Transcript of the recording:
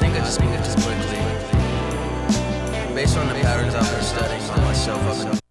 think I just moved too quickly. Based on the patterns I've been studying on myself, I've been